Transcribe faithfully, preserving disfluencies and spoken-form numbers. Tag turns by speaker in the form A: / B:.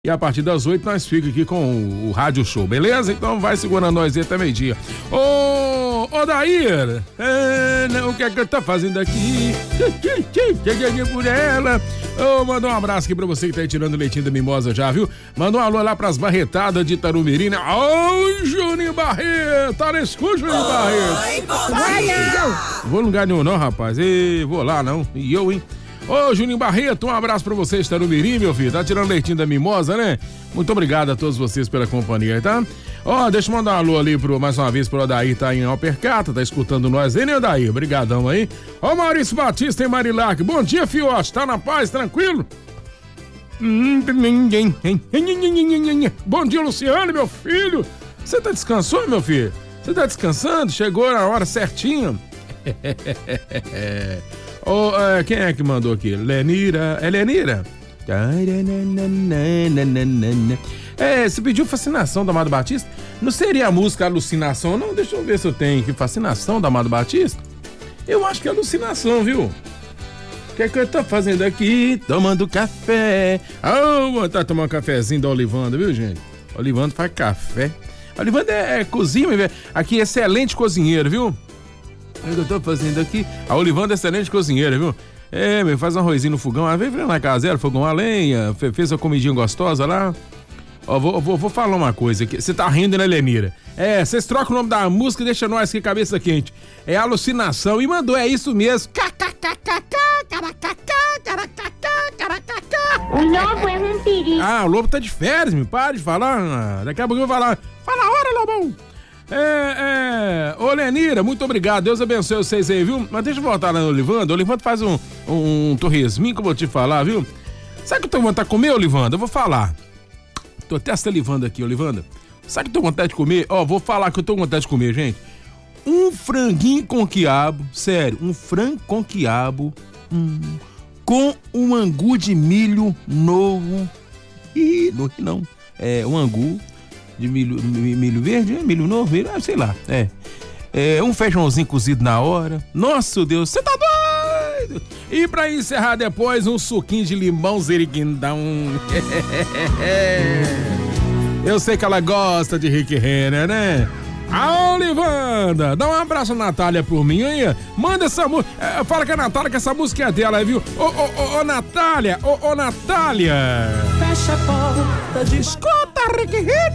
A: E a partir das oito nós ficamos aqui com o, o Rádio Show, beleza? Então vai segurando nós aí até meio-dia. Ô, ô Dair, é, não, o que é que eu tô fazendo aqui? Cheguei por ela. Ô, manda um abraço aqui pra você que tá aí tirando o leitinho da mimosa já, viu? Manda um alô lá pras barretadas de Tarumirim, né? Ô, Juninho Barreto, tá nesse cu, Juninho Barreto.
B: Vai, não.
A: Vou em lugar nenhum não, rapaz. E vou lá não. E eu, hein? Ô, Juninho Barreto, um abraço pra vocês, Tarumirim, meu filho. Tá tirando leitinho da mimosa, né? Muito obrigado a todos vocês pela companhia, tá? Ó, deixa eu mandar um alô ali pro, mais uma vez pro Odair, tá em Alpercata, tá escutando nós aí, né, Odair? Obrigadão aí. Ó, Maurício Batista em Marilac. Bom dia, fiote. Tá na paz, tranquilo? Bom dia, Luciano, meu filho. Você tá descansando, meu filho? Você tá descansando? Chegou na hora certinho? Oh, uh, quem é que mandou aqui? Lenira. É Lenira? É, você pediu Fascinação do Amado Batista? Não seria a música Alucinação, não? Deixa eu ver se eu tenho aqui. Fascinação do Amado Batista? Eu acho que é Alucinação, viu? O que é que eu tô fazendo aqui? Tomando café. Oh, tá tomando um cafezinho da Olivanda, viu, gente? Olivanda faz café. Olivanda é, é cozinha, aqui, excelente cozinheiro, viu? O que eu tô fazendo aqui? A Olivanda é excelente cozinheira, viu? É, meu, faz um arrozinho no fogão. Ah, vem na caseira, fogão a lenha, fez uma comidinha gostosa lá. Ó, vou, vou, vou falar uma coisa aqui. Você tá rindo, né, Lenira? É, vocês trocam o nome da música e deixam nós aqui cabeça quente. É Alucinação. E mandou, é isso mesmo.
B: O lobo é um perigo.
A: Ah, o lobo tá de férias, me para de falar. Daqui a pouco eu vou falar. Fala a hora, lobão. É, é, ô Lenira, muito obrigado, Deus abençoe vocês aí, viu? Mas deixa eu voltar lá no Olivanda. O Olivanda faz um, um, um torresminho que eu vou te falar, viu? Sabe o que eu tô com vontade de comer, Olivanda? Eu vou falar. Tô até salivando aqui, Olivanda. Sabe o que eu tô com vontade de comer? Ó, vou falar que eu tô com vontade de comer, gente. Um franguinho com quiabo, sério, um frango com quiabo, hum, com um angu de milho novo. Ih, não, não. É, um angu de milho, milho verde, é milho novo, milho, sei lá, é. É um feijãozinho cozido na hora. Nossa Deus, você tá doido? E pra encerrar depois, um suquinho de limão zeriquindão. Eu sei que ela gosta de Rick Renner, né? A Olivanda, dá um abraço, Natália, por mim, aí. Manda essa música. É, fala com a Natália que essa música é dela, viu? Ô, ô, ô, ô, Natália, ô, ô, Natália.
C: Fecha a porta de...
A: Escuta, Rick Renner.